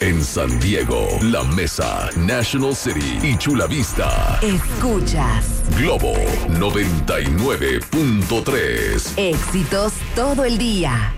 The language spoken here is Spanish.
En San Diego, La Mesa, National City y Chula Vista. Escuchas Globo 99.3. éxitos todo el día.